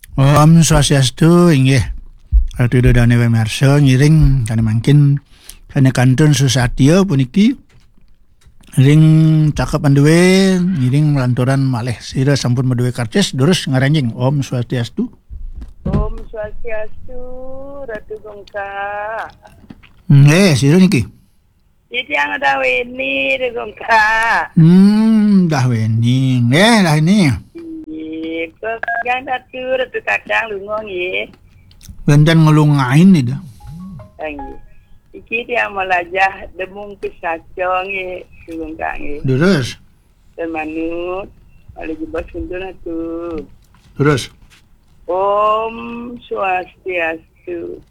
Om Swastiastu inggih. Ratu Dodane Wemerso ngiring kana mangkin kana kantun susatya puniki ring cakep anduwe ngiring lanturan malih sira sampun maduwe karcis durus ngaranjing Om Swastiastu. Om Swastiastu Ratu Gongka. Sira niki. Jadi yang ada weni Gongka. Dah weni. Dah ini. Pegang Ratu Kadang lungo nggih. Benten ngelungain nih dah. Nggih. Iki dia melajah demung kesaco nggih Gongka nggih. Durus. Manut oleh jebas kuntuna tu. Durus. Om Swastiastu.